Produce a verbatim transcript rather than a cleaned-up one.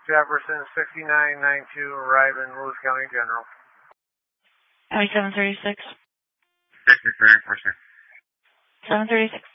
Jefferson sixty-nine ninety-two, arrive in Lewis County General. County seven thirty-six. sixty-three, four six. seven thirty-six.